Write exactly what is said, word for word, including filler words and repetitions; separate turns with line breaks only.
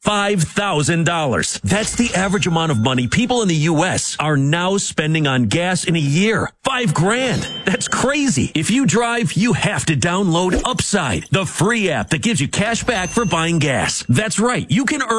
five thousand dollars. That's the average amount of money people in the U S are now spending on gas in a year. Five grand. That's crazy. If you drive, you have to download Upside, the free app that gives you cash back for buying gas. That's right. You can earn